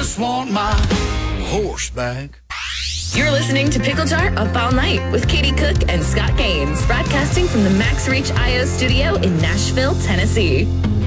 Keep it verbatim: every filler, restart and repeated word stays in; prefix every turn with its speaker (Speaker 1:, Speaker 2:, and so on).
Speaker 1: just want my horse back.
Speaker 2: You're listening to Pickle Jar Up All Night with Katie Cook and Scott Gaines, broadcasting from the Max Reach I O studio in Nashville, Tennessee.